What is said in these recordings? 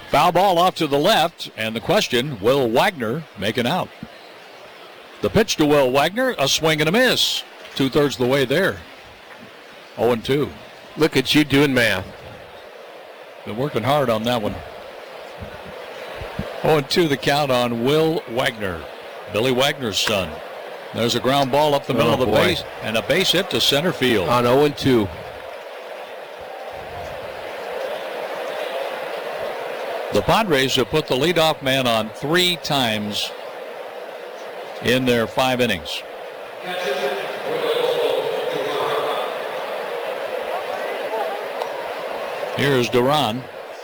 Foul ball off to the left, and the question, will Wagner make an out? The pitch to Will Wagner, a swing and a miss. 2/3 of the way there. 0-2. Look at you doing math. Been working hard on that one. 0-2 the count on Will Wagner, Billy Wagner's son. There's a ground ball up the middle of the base, and a base hit to center field. On 0-2. The Padres have put the leadoff man on 3 times in their 5 innings. Here's Duran.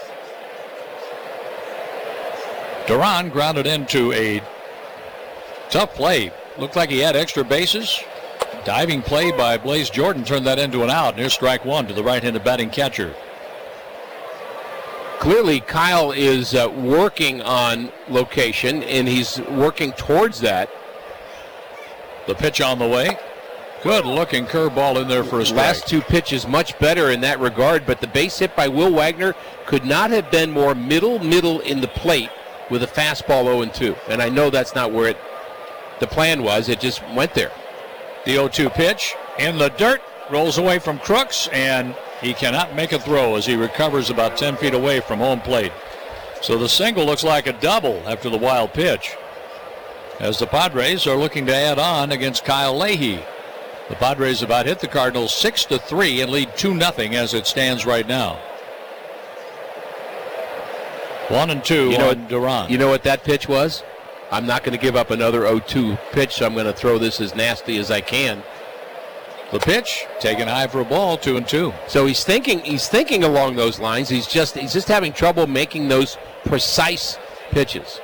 Duran grounded into a tough play. Looked like he had extra bases. Diving play by Blaze Jordan turned that into an out. Here's strike 1 to the right-handed batting catcher. Clearly, Kyle is working on location, and he's working towards that. The pitch on the way. Good-looking curveball in there for a strike. Last 2 pitches much better in that regard, but the base hit by Will Wagner could not have been more middle in the plate with a fastball 0-2. And I know that's not where the plan was. It just went there. The 0-2 pitch in the dirt. Rolls away from Crooks, and he cannot make a throw as he recovers about 10 feet away from home plate. So the single looks like a double after the wild pitch, as the Padres are looking to add on against Kyle Leahy. The Padres about hit the Cardinals 6-3 and lead 2-0 as it stands right now. 1-2 on Duran. You know what that pitch was? I'm not going to give up another 0-2 pitch, so I'm going to throw this as nasty as I can. The pitch taken high for a ball, 2-2. So he's thinking along those lines. He's just having trouble making those precise pitches.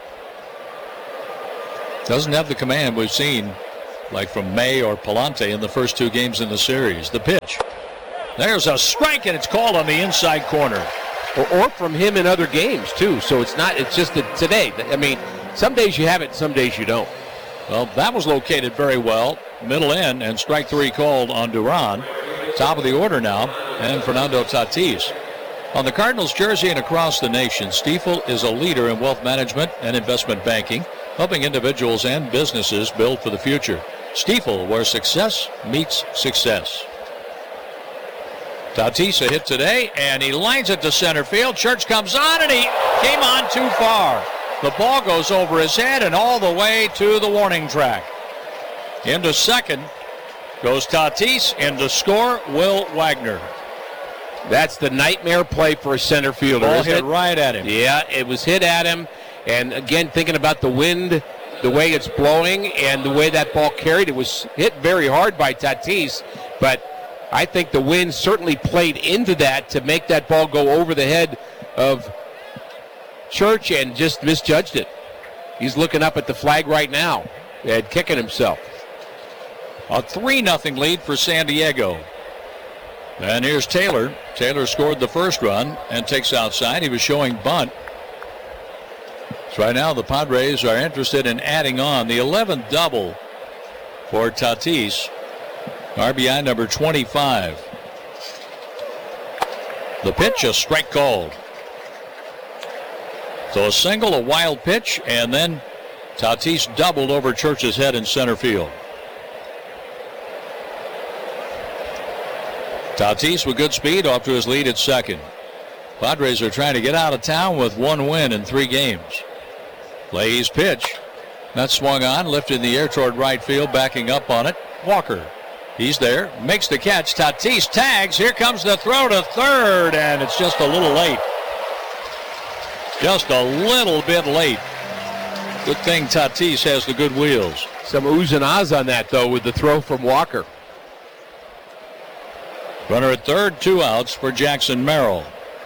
Doesn't have the command we've seen, like from May or Palante in the first 2 games in the series. The pitch. There's a strike, and it's called on the inside corner. Or from him in other games, too. So it's just that today. I mean, some days you have it, some days you don't. Well, that was located very well. Middle in, and strike 3 called on Duran. Top of the order now, and Fernando Tatis. On the Cardinals jersey and across the nation, Stifel is a leader in wealth management and investment banking, helping individuals and businesses build for the future. Stifel, where success meets success. Tatis a hit today, and he lines it to center field. Church comes on, and he came on too far. The ball goes over his head and all the way to the warning track. Into second goes Tatis, and to score, Will Wagner. That's the nightmare play for a center fielder. Ball hit right at him. Yeah, it was hit at him. And again, thinking about the wind, the way it's blowing, and the way that ball carried, it was hit very hard by Tatis. But I think the wind certainly played into that to make that ball go over the head of Church and just misjudged it. He's looking up at the flag right now and kicking himself. A 3-0 lead for San Diego. And here's Taylor. Taylor scored the first run and takes outside. He was showing bunt. So right now the Padres are interested in adding on the 11th double for Tatis. RBI number 25. The pitch, a strike called. So a single, a wild pitch, and then Tatis doubled over Church's head in center field. Tatis with good speed off to his lead at second. Padres are trying to get out of town with 1 win in 3 games. Leahy's pitch. That swung on, lifted in the air toward right field, backing up on it. Walker. He's there, makes the catch. Tatis tags. Here comes the throw to third, and it's just a little late. Just a little bit late. Good thing Tatis has the good wheels. Some oohs and ahs on that, though, with the throw from Walker. Runner at third, 2 outs for Jackson Merrill.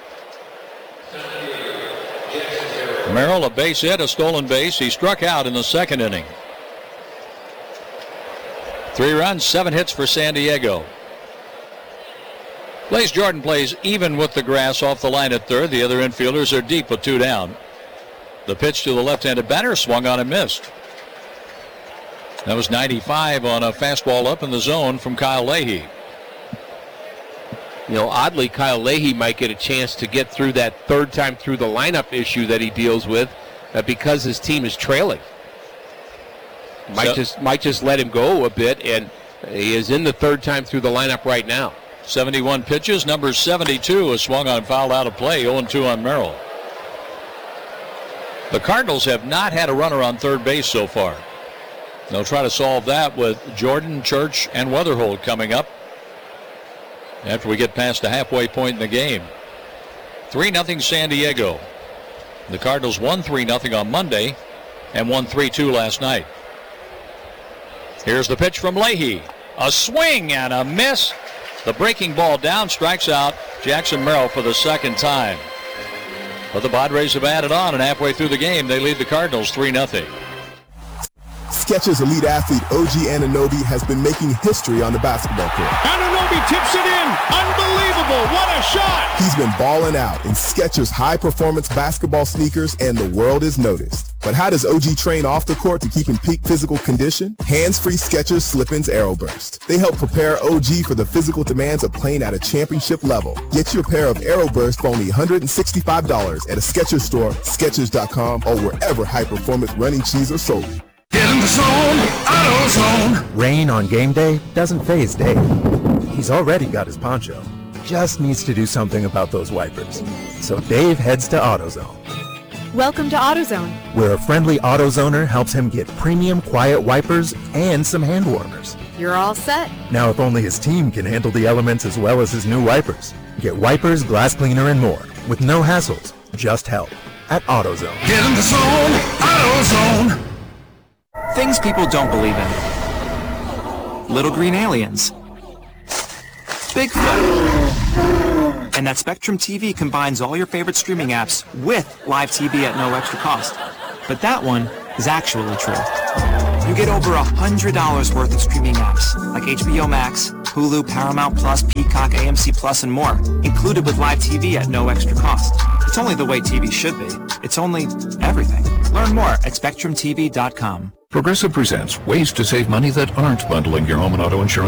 Merrill, a base hit, a stolen base. He struck out in the second inning. 3 runs, 7 hits for San Diego. Blaze Jordan plays even with the grass off the line at third. The other infielders are deep with 2 down. The pitch to the left-handed batter swung on and missed. That was 95 on a fastball up in the zone from Kyle Leahy. Oddly, Kyle Leahy might get a chance to get through that third time through the lineup issue that he deals with because his team is trailing. Might just let him go a bit, and he is in the third time through the lineup right now. 71 pitches. Number 72 is swung on and fouled out of play. 0-2 on Merrill. The Cardinals have not had a runner on third base so far. They'll try to solve that with Jordan, Church, and Weatherholt coming up after we get past the halfway point in the game. 3-0 San Diego. The Cardinals won 3-0 on Monday and won 3-2 last night. Here's the pitch from Leahy. A swing and a miss. The breaking ball down, strikes out Jackson Merrill for the second time. But the Padres have added on, and halfway through the game, they lead the Cardinals 3-0. Skechers elite athlete OG Anunoby has been making history on the basketball court. Anunoby tips it in. Unbelievable. What a shot. He's been balling out in Skechers high-performance basketball sneakers, and the world is noticed. But how does OG train off the court to keep in peak physical condition? Hands-free Skechers Slip-ins AeroBurst. They help prepare OG for the physical demands of playing at a championship level. Get your pair of AeroBurst for only $165 at a Skechers store, Skechers.com, or wherever high-performance running shoes are sold. Get in the zone, AutoZone. Rain on game day doesn't faze Dave. He's already got his poncho. Just needs to do something about those wipers. So Dave heads to AutoZone. Welcome to AutoZone, where a friendly AutoZoner helps him get premium quiet wipers and some hand warmers. You're all set. Now if only his team can handle the elements as well as his new wipers. Get wipers, glass cleaner, and more with no hassles, just help at AutoZone. Get in the zone, AutoZone. Things people don't believe in. Little green aliens. Bigfoot. And that Spectrum TV combines all your favorite streaming apps with live TV at no extra cost. But that one is actually true. You get over $100 worth of streaming apps like HBO Max, Hulu, Paramount Plus, Peacock, AMC Plus, and more, included with live TV at no extra cost. It's only the way TV should be. It's only everything. Learn more at SpectrumTV.com. Progressive presents ways to save money that aren't bundling your home and auto insurance.